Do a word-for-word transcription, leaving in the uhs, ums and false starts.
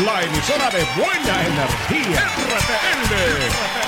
la emisora de buena energía. R T L.